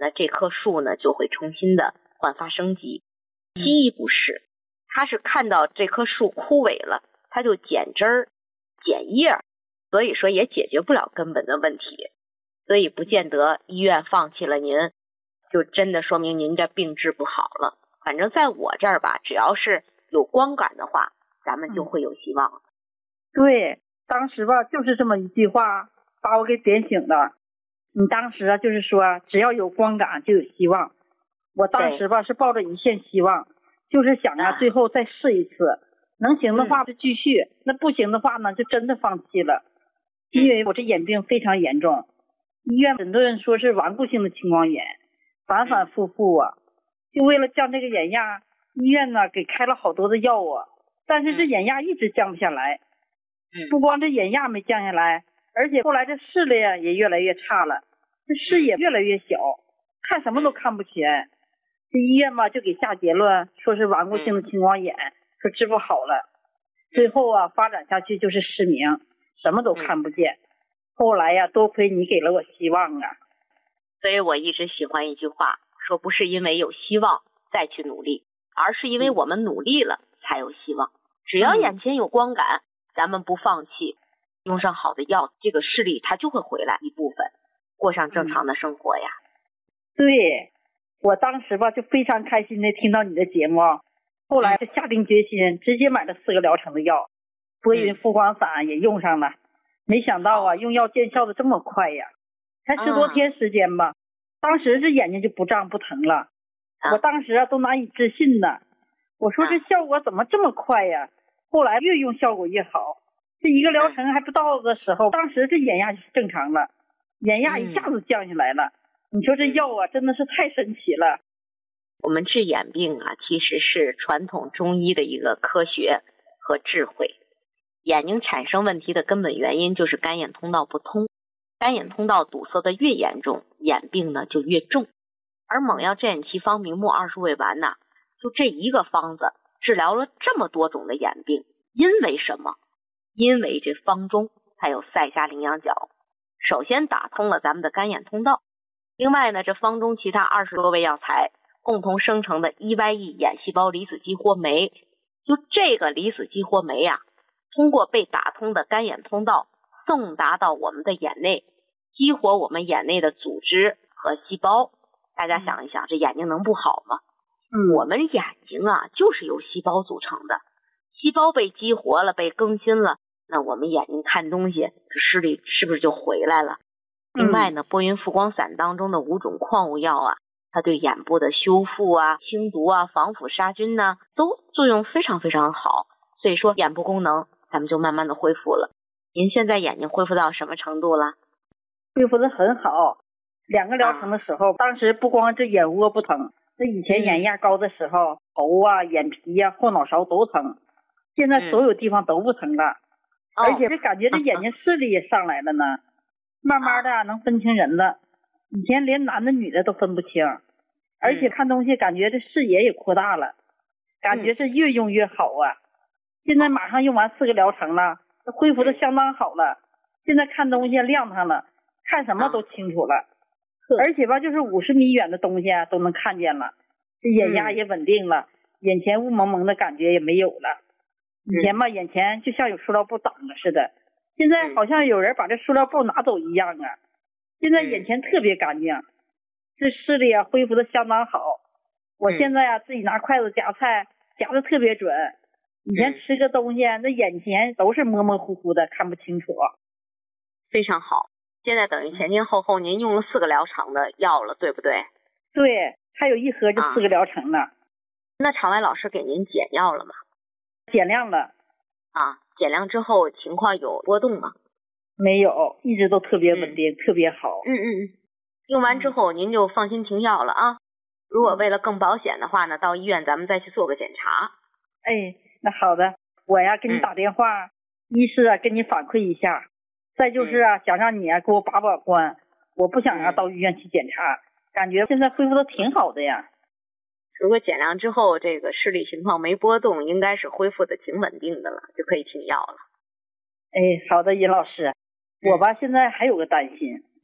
呢，这棵树呢就会重新的焕发生机。西医不是，他是看到这棵树枯萎了，他就剪枝儿、剪叶，所以说也解决不了根本的问题。所以不见得医院放弃了您，就真的说明您这病治不好了。反正在我这儿吧，只要是有光感的话，咱们就会有希望。 对，当时吧就是这么一句话把我给点醒了。你当时啊就是说只要有光感就有希望。我当时吧是抱着一线希望，就是想最后再试一次，能行的话就继续，那不行的话呢就真的放弃了。因为我这眼病非常严重，医院诊断说是顽固性的青光眼，反反复复啊，就为了降这个眼压，医院呢给开了好多的药啊，但是这眼压一直降不下来。不光这眼压没降下来，而且后来这视力也越来越差了，这视野越来越小，看什么都看不全。这医院嘛就给下结论说是顽固性的青光眼，说治不好了。最后啊发展下去就是失明，什么都看不见。后来呀多亏你给了我希望啊。 所以我一直喜欢一句话，说不是因为有希望再去努力，而是因为我们努力了才有希望。只要眼前有光感，咱们不放弃，用上好的药，这个视力它就会回来一部分，过上正常的生活呀。 对，我当时吧就非常开心的听到你的节目，后来就下定决心直接买了4个疗程的药，拨云复光散也用上了。没想到啊用药见效的这么快呀，才10多天时间吧，当时这眼睛就不胀不疼了。我当时都难以置信呢，我说这效果怎么这么快呀？后来越用效果越好，这1个疗程还不到的时候，当时这眼压就正常了，眼压一下子降下来了。你说这药啊真的是太神奇了。 我们治眼病啊，其实是传统中医的一个科学和智慧。眼睛产生问题的根本原因就是干眼通道不通，干眼通道堵塞的越严重，眼病呢就越重。而猛药镇眼奇方明目20味丸呢，就这一个方子治疗了这么多种的眼病。因为什么？因为这方中它有赛夏羚羊角，首先打通了咱们的干眼通道，另外呢这方中其他20多味药材共同生成的 EYE 眼细胞离子激活酶，就这个离子激活酶呀，通过被打通的干眼通道送达到我们的眼内，激活我们眼内的组织和细胞。大家想一想，这眼睛能不好吗？我们眼睛啊就是由细胞组成的，细胞被激活了，被更新了，那我们眼睛看东西这视力是不是就回来了？另外呢，拨云复光散当中的5种矿物药啊，它对眼部的修复啊、清毒啊、防腐杀菌呢，都作用非常非常好。所以说眼部功能咱们就慢慢的恢复了。您现在眼睛恢复到什么程度了？ 恢复的很好。2个疗程的时候，当时不光这眼窝不疼，那以前眼压高的时候，头啊、眼皮啊、后脑勺都疼，现在所有地方都不疼了。而且这感觉这眼睛视力也上来了呢，慢慢的能分清人了。以前连男的女的都分不清，而且看东西感觉这视野也扩大了，感觉是越用越好啊。现在马上用完4个疗程了，恢复的相当好了，现在看东西亮堂了，看什么都清楚了。而且吧就是50米远的东西都能看见了，这眼压也稳定了，眼前雾蒙蒙的感觉也没有了。以前吧眼前就像有塑料布挡着似的，现在好像有人把这塑料布拿走一样啊。现在眼前特别干净，这视力恢复的相当好。我现在自己拿筷子夹菜夹的特别准，以前吃个东西那眼前都是模模糊糊的，看不清楚。 非常好。现在等于前前后后您用了4个疗程的药了，对不对？ 对，还有一盒就4个疗程了。 那场外老师给您减药了吗？ 减量了。 减量之后情况有波动吗？ 没有，一直都特别稳定，特别好。 用完之后您就放心停药了啊。如果为了更保险的话呢，到医院咱们再去做个检查。 哎，那好的，我呀给你打电话，一是跟你反馈一下，再就是想让你给我把把关，我不想到医院去检查，感觉现在恢复的挺好的呀。 如果减量之后这个视力情况没波动，应该是恢复的挺稳定的了，就可以停药了。 哎，好的，尹老师，我吧现在还有个担心，